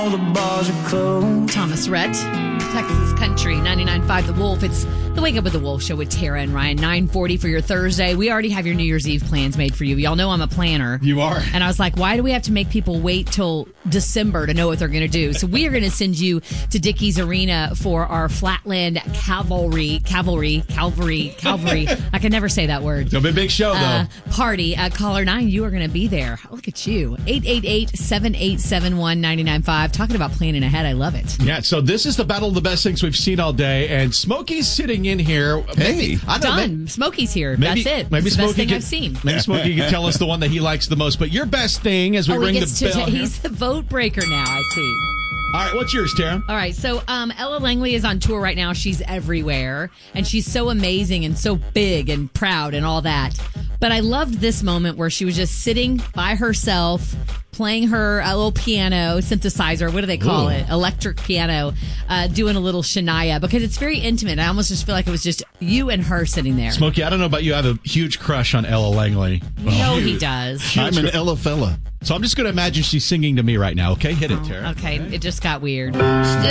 All the bars are closed. Thomas Rhett, Texas Country, 99.5 The Wolf. It's the Wake Up with the Wolf show with Tara and Ryan, 9:40 for your Thursday. We already have your New Year's Eve plans made for you. Y'all know I'm a planner. You are. And I was like, why do we have to make people wait till December to know what they're going to do? So we are going to send you to Dickies Arena for our Flatland Cavalry. I can never say that word. It'll be a big show, though. Party. Caller 9, you are going to be there. Look at you. 888-7871-995. Talking about planning ahead. I love it. Yeah, so this is the battle of the best things we've seen all day, and Smokey's sitting in here. Hey, I don't know. Done. Smokey's here. Maybe, That's it. Maybe It's the best Smokey thing I've seen. Maybe Smokey can tell us the one that he likes the most. But your best thing as we ring the bell. He's the vote breaker now, I see. All right, what's yours, Tara? All right, so Ella Langley is on tour right now. She's everywhere, and she's so amazing and so big and proud and all that. But I loved this moment where she was just sitting by herself, playing her little piano, synthesizer, what do they call it? Electric piano, doing a little Shania, because it's very intimate. I almost just feel like it was just you and her sitting there. Smokey, I don't know about you. I have a huge crush on Ella Langley. No, he does. I'm an Ella fella. So I'm just going to imagine she's singing to me right now, okay? Hit it, Tara. Okay, it just got weird.